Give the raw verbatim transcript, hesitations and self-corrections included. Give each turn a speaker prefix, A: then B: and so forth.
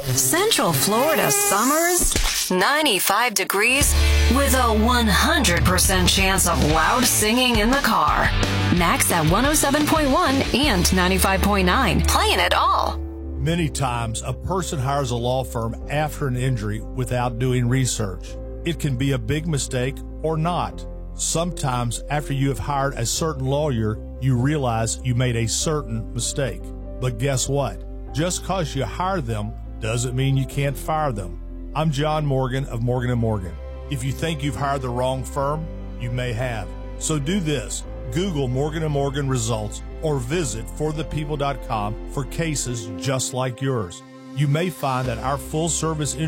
A: Central Florida summers, ninety-five degrees with a one hundred percent chance of loud singing in the car. Max at one oh seven point one and ninety-five point nine. Playing it all.
B: Many times, a person hires a law firm after an injury without doing research. It can be a big mistake or not. Sometimes, after you have hired a certain lawyer, you realize you made a certain mistake. But guess what? Just because you hire them doesn't mean you can't fire them. I'm John Morgan of Morgan and Morgan. If you think you've hired the wrong firm, you may have. So do this. Google Morgan and Morgan results or visit for the people dot com for cases just like yours. You may find that our full-service